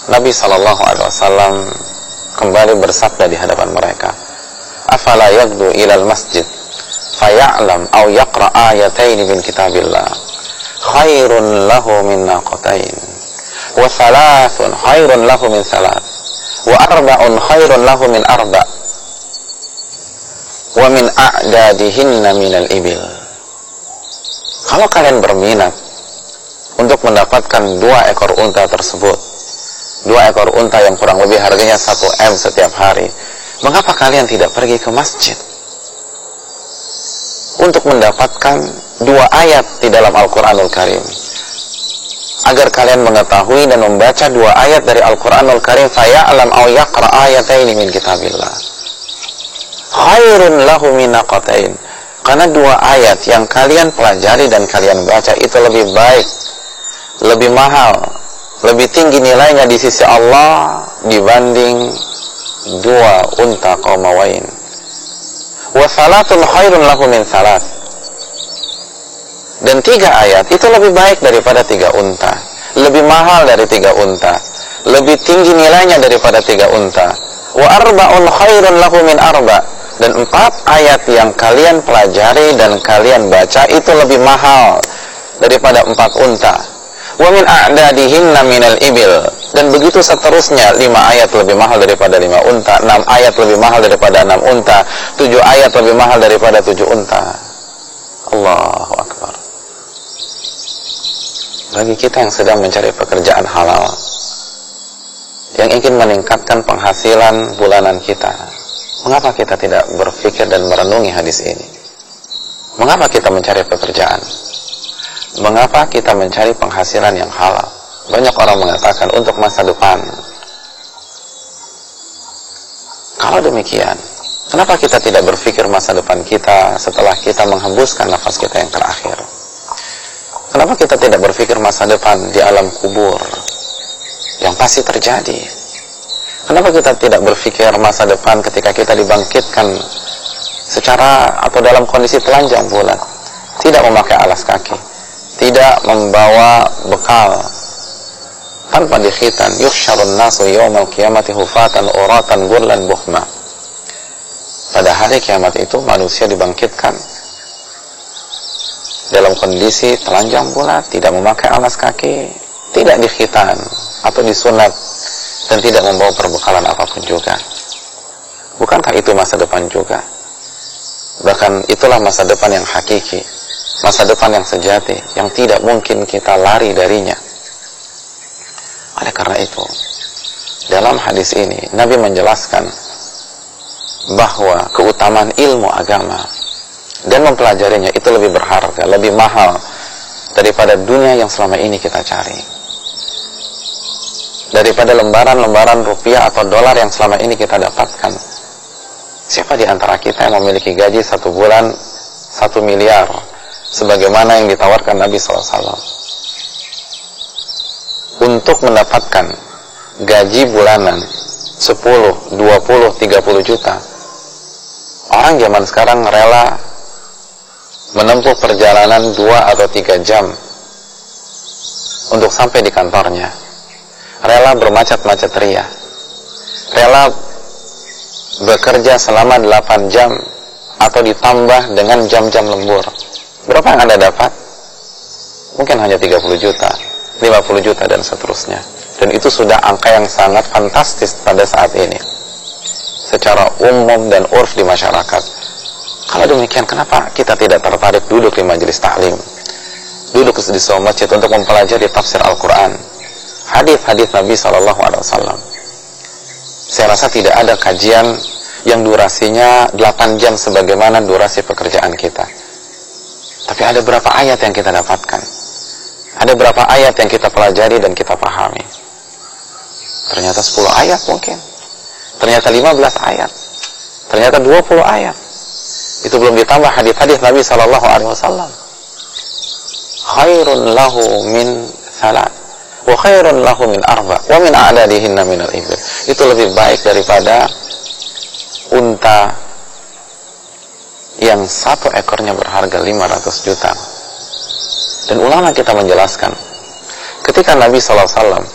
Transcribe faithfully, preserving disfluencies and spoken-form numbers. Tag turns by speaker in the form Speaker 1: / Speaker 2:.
Speaker 1: Nabi Shallallahu Alaihi Wasallam kembali bersabda di hadapan mereka, afala yagdu ilal masjid faya'lam aw yaqra ayataini min kitabillah khairun lahu min naqatain wa thalathun khairun lahu min thalath wa arba'un khairun lahu min arba' wa min a'dadihinna minal ibil. Kalau kalian berminat untuk mendapatkan dua ekor unta tersebut, dua ekor unta yang kurang lebih harganya satu M setiap hari, mengapa kalian tidak pergi ke masjid untuk mendapatkan dua ayat di dalam Al-Quranul Karim, agar kalian mengetahui dan membaca dua ayat dari Al-Quranul Karim, faya'lam aw yaqra ayataini min kitabillah khairun lahu min naqatain. Karena dua ayat yang kalian pelajari dan kalian baca itu lebih baik, lebih mahal, lebih tinggi nilainya di sisi Allah dibanding dua unta qaumawain. Wa salatun khairun lahu min salat. Dan tiga ayat itu lebih baik daripada tiga unta, lebih mahal dari tiga unta, lebih tinggi nilainya daripada tiga unta. Wa arba'un khairun lahu min arba'. Dan empat ayat yang kalian pelajari dan kalian baca itu lebih mahal daripada empat unta. Wa min a'dadihinna minal ibil. Dan begitu seterusnya, lima ayat lebih mahal daripada lima unta, enam ayat lebih mahal daripada enam unta, tujuh ayat lebih mahal daripada tujuh unta. Allahu Akbar. Bagi kita yang sedang mencari pekerjaan halal, yang ingin meningkatkan penghasilan bulanan kita, mengapa kita tidak berpikir dan merenungi hadis ini? Mengapa kita mencari pekerjaan? Mengapa kita mencari penghasilan yang halal? Banyak orang mengatakan untuk masa depan. Kalau demikian, kenapa kita tidak berpikir masa depan kita setelah kita menghembuskan nafas kita yang terakhir? Kenapa kita tidak berpikir masa depan di alam kubur yang pasti terjadi? Kenapa kita tidak berpikir masa depan ketika kita dibangkitkan secara atau dalam kondisi telanjang bulat, tidak memakai alas kaki, tidak membawa bekal, tanpa dikhitan? Yuhsyarun nasu yawmal qiyamati hufatan uratan gurlan buhma. Pada hari kiamat itu manusia dibangkitkan dalam kondisi telanjang bulat, tidak memakai alas kaki, tidak dikhitan atau disunat, dan tidak membawa perbekalan apapun juga. Bukankah itu masa depan juga? Bahkan itulah masa depan yang hakiki, masa depan yang sejati, yang tidak mungkin kita lari darinya. Oleh karena itu, dalam hadis ini Nabi menjelaskan bahwa keutamaan ilmu agama dan mempelajarinya itu lebih berharga, lebih mahal daripada dunia yang selama ini kita cari, daripada lembaran-lembaran rupiah atau dolar yang selama ini kita dapatkan. Siapa di antara kita yang memiliki gaji satu bulan satu miliar sebagaimana yang ditawarkan Nabi shallallahu alaihi wasallam? Untuk mendapatkan gaji bulanan sepuluh, dua puluh, tiga puluh juta, orang zaman sekarang rela menempuh perjalanan dua atau tiga jam untuk sampai di kantornya, rela bermacet-macet ria, rela bekerja selama delapan jam atau ditambah dengan jam-jam lembur. Berapa yang Anda dapat? Mungkin hanya tiga puluh juta, lima puluh juta, dan seterusnya. Dan itu sudah angka yang sangat fantastis pada saat ini secara umum dan urf di masyarakat. Kalau demikian, kenapa kita tidak tertarik duduk di majelis taklim, duduk di sebuah masjid untuk mempelajari tafsir Al-Quran, hadis-hadis Nabi shallallahu alaihi wasallam? Saya rasa tidak ada kajian yang durasinya delapan jam sebagaimana durasi pekerjaan kita. Tapi ada berapa ayat yang kita dapatkan? Ada berapa ayat yang kita pelajari dan kita pahami? Ternyata sepuluh ayat mungkin. Ternyata lima belas ayat. Ternyata dua puluh ayat. Itu belum ditambah hadis-hadis Nabi shallallahu alaihi wasallam. Khairun lahu min salat. Wa khairun lahu min arba wa min a'dadihinna minal ibil. Itu lebih baik daripada unta yang satu ekornya berharga lima ratus juta. Dan ulama kita menjelaskan, ketika Nabi shallallahu alaihi wasallam